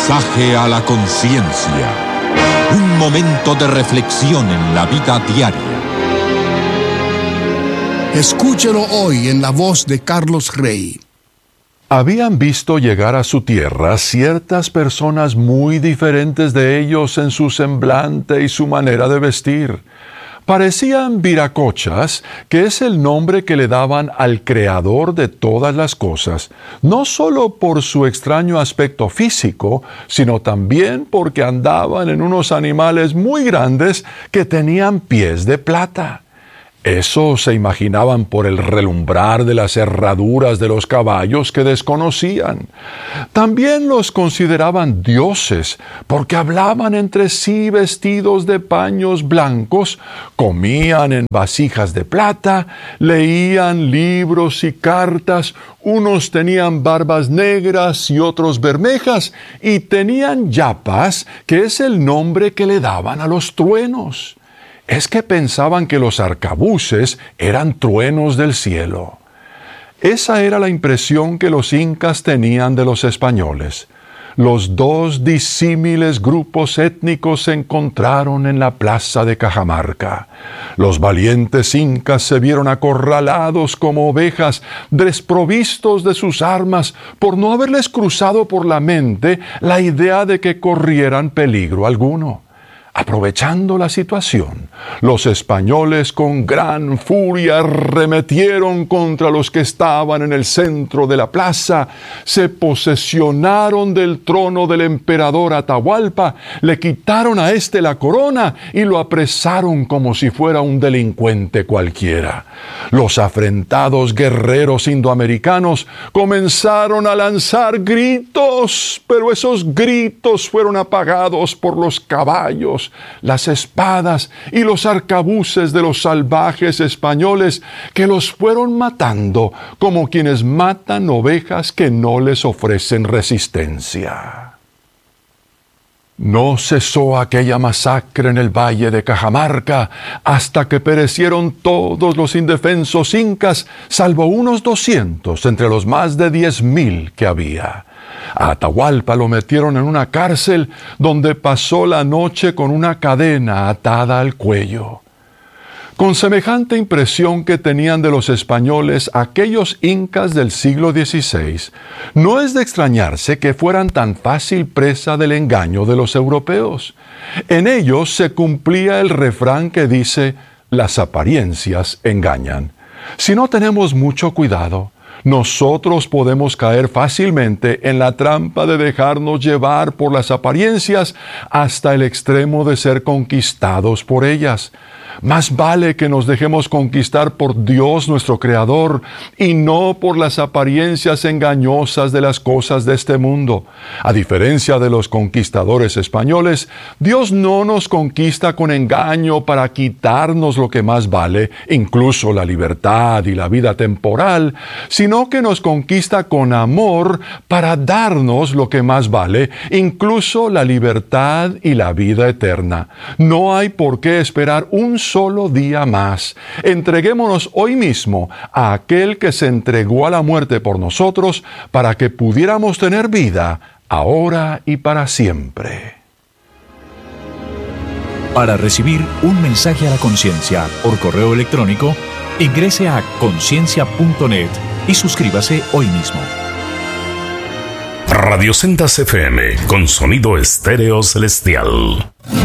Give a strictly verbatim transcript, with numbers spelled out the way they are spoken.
Mensaje a la conciencia. Un momento de reflexión en la vida diaria. Escúchelo hoy en la voz de Carlos Rey. Habían visto llegar a su tierra ciertas personas muy diferentes de ellos en su semblante y su manera de vestir. Parecían viracochas, que es el nombre que le daban al creador de todas las cosas, no solo por su extraño aspecto físico, sino también porque andaban en unos animales muy grandes que tenían pies de plata. Eso se imaginaban por el relumbrar de las herraduras de los caballos que desconocían. También los consideraban dioses, porque hablaban entre sí vestidos de paños blancos, comían en vasijas de plata, leían libros y cartas, unos tenían barbas negras y otros bermejas, y tenían yapas, que es el nombre que le daban a los truenos. Es que pensaban que los arcabuces eran truenos del cielo. Esa era la impresión que los incas tenían de los españoles. Los dos disímiles grupos étnicos se encontraron en la plaza de Cajamarca. Los valientes incas se vieron acorralados como ovejas, desprovistos de sus armas, por no haberles cruzado por la mente la idea de que corrieran peligro alguno. Aprovechando la situación, los españoles con gran furia arremetieron contra los que estaban en el centro de la plaza, se posesionaron del trono del emperador Atahualpa, le quitaron a éste la corona y lo apresaron como si fuera un delincuente cualquiera. Los afrentados guerreros indoamericanos comenzaron a lanzar gritos, pero esos gritos fueron apagados por los caballos, las espadas y los arcabuces de los salvajes españoles, que los fueron matando como quienes matan ovejas que no les ofrecen resistencia. No cesó aquella masacre en el valle de Cajamarca hasta que perecieron todos los indefensos incas, salvo unos doscientos entre los más de diez mil que había. A Atahualpa lo metieron en una cárcel donde pasó la noche con una cadena atada al cuello. Con semejante impresión que tenían de los españoles aquellos incas del siglo dieciséis, no es de extrañarse que fueran tan fácil presa del engaño de los europeos. En ellos se cumplía el refrán que dice: las apariencias engañan. Si no tenemos mucho cuidado, nosotros podemos caer fácilmente en la trampa de dejarnos llevar por las apariencias hasta el extremo de ser conquistados por ellas. Más vale que nos dejemos conquistar por Dios nuestro Creador y no por las apariencias engañosas de las cosas de este mundo. A diferencia de los conquistadores españoles, Dios no nos conquista con engaño para quitarnos lo que más vale, incluso la libertad y la vida temporal, sino que nos conquista con amor para darnos lo que más vale, incluso la libertad y la vida eterna. No hay por qué esperar un solo día más. Entreguémonos hoy mismo a aquel que se entregó a la muerte por nosotros para que pudiéramos tener vida ahora y para siempre. Para recibir un mensaje a la conciencia por correo electrónico, ingrese a conciencia punto net y suscríbase hoy mismo. Radio Sendas F M, con sonido estéreo celestial.